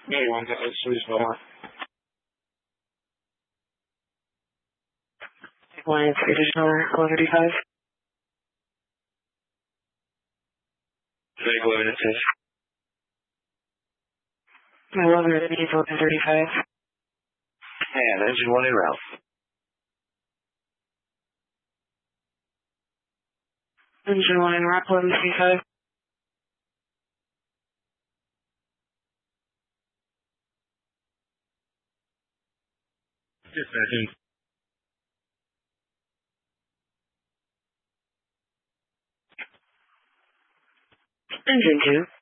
Hey, one got this, please, hold on. Alliance additional 1135. Big 11 to 11 at 1135. And engine 1 en route. Engine 1 en route, 1135. Dispatching. Engine 2.